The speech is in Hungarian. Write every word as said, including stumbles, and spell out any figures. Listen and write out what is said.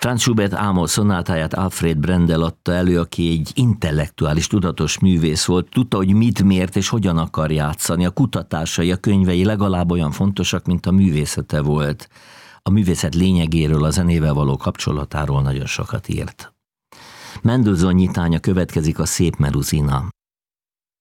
Franz Schubert Ámol szonátáját Alfred Brendel adta elő, aki egy intellektuális, tudatos művész volt. Tudta, hogy mit, miért és hogyan akar játszani. A kutatásai, a könyvei legalább olyan fontosak, mint a művészete volt. A művészet lényegéről, a zenével való kapcsolatáról nagyon sokat írt. Mendelssohn nyitánya következik, a Szép Meluzina.